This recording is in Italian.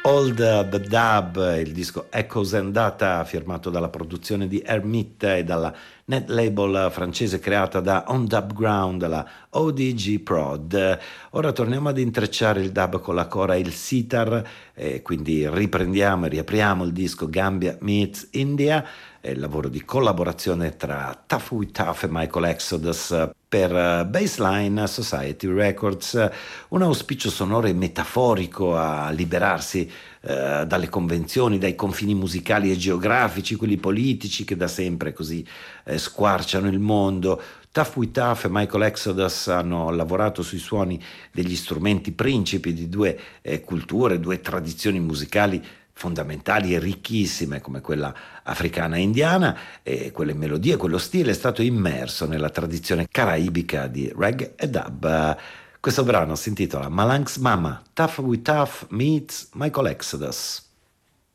Old but Dub, il disco Echoes and Data, firmato dalla produzione di Hermit e dalla net label francese creata da On Dub Ground, la ODG Prod. Ora torniamo ad intrecciare il dub con la cora e il sitar, e quindi riprendiamo e riapriamo il disco Gambia Meets India, il lavoro di collaborazione tra Tough With Tough e Michael Exodus per Baseline Society Records, un auspicio sonoro e metaforico a liberarsi dalle convenzioni, dai confini musicali e geografici, quelli politici che da sempre così squarciano il mondo. Tough With Tough e Michael Exodus hanno lavorato sui suoni degli strumenti principi di due culture, due tradizioni musicali fondamentali e ricchissime come quella africana e indiana, e quelle melodie, quello stile è stato immerso nella tradizione caraibica di reggae e dub. Questo brano si intitola Malanx Mama, Tough With Tough meets Michael Exodus.